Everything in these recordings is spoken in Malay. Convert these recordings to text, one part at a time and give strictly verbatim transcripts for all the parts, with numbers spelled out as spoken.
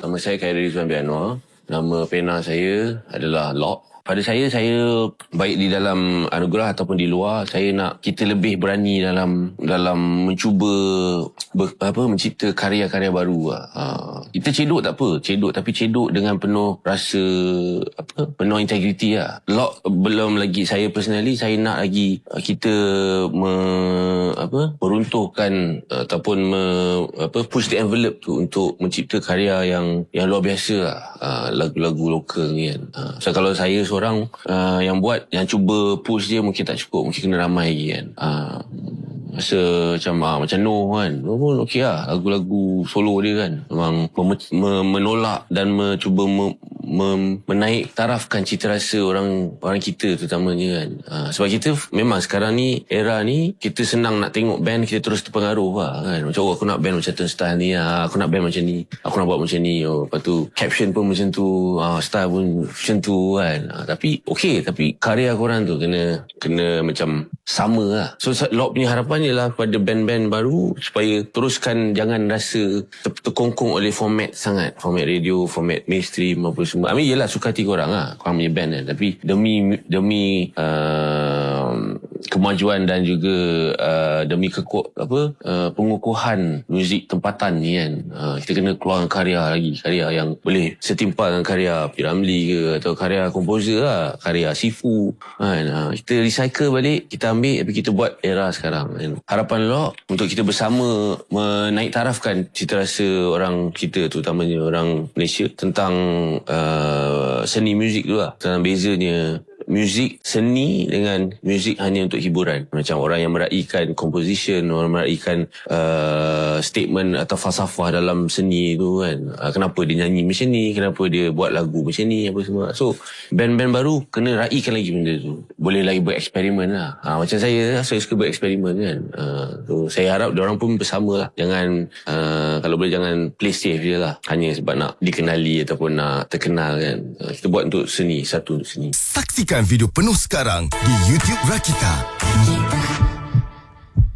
Nama saya Khairi Rizwan Bianwar. Nama pena saya adalah Lock. Pada saya, saya baik di dalam anugerah ataupun di luar, saya nak kita lebih berani dalam dalam mencuba ber, apa mencipta karya-karya baru. Ha, kita cedok tak apa, cedok tapi cedok dengan penuh rasa apa, penuh integriti lah. Lock belum lagi, saya personally saya nak lagi kita me, apa meruntuhkan ataupun me, apa push the envelope tu untuk mencipta karya yang yang luar biasa lah. Ha, lagu-lagu lokal ni kan. Ha, so kalau saya seorang uh, yang buat, yang cuba push dia mungkin tak cukup, mungkin kena ramai lagi kan. Uh, rasa macam ah, macam Noh kan, Noh pun okey lah, lagu-lagu solo dia kan memang mem- me- menolak dan mencuba me- me- menaik tarafkan cita rasa orang orang kita terutamanya kan. Uh, sebab kita memang sekarang ni, era ni kita senang nak tengok band kita terus terpengaruh lah kan. Macam oh, aku nak band macam Turnstile ni lah, aku nak band macam ni, aku nak buat macam ni. Oh, lepas tu caption pun macam tu, uh, style pun macam tu kan. Uh, tapi okey, tapi karya korang tu kena kena macam sama lah. So Lock punya harapan ialah pada band-band baru supaya teruskan, jangan rasa ter- terkongkong oleh format sangat, format radio, format mainstream apa semua. I mean yelah suka hati korang lah, korang punya band kan, tapi demi demi uh, kemajuan dan juga uh, demi kekuat apa uh, pengukuhan muzik tempatan ni kan, uh, kita kena keluarkan karya lagi, karya yang boleh setimpal dengan karya P. Ramlee ke, atau karya komposer lah, karya Sifu kan. Uh, kita recycle balik, kita ambil tapi kita buat era sekarang kan. Harapan Lock untuk kita bersama menaik tarafkan cita rasa orang kita, terutamanya orang Malaysia, tentang uh, seni muzik tu lah, tentang bezanya muzik seni dengan muzik hanya untuk hiburan. Macam orang yang meraihkan composition, orang meraihkan uh, statement atau falsafah dalam seni tu kan. Uh, kenapa dia nyanyi macam ni, kenapa dia buat lagu macam ni, apa semua. So band-band baru kena raikan lagi benda tu. Boleh lagi bereksperimen lah. Uh, macam saya, saya suka bereksperimen kan. Uh, so saya harap diorang pun bersama lah. Jangan, uh, kalau boleh jangan play safe je lah, hanya sebab nak dikenali ataupun nak terkenal kan. Uh, kita buat untuk seni, satu untuk seni. Saksikan video penuh sekarang di YouTube Rakita.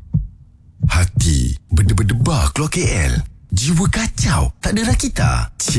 Hati berdebar-debar keluar K L. Jiwa kacau, tak ada Rakita.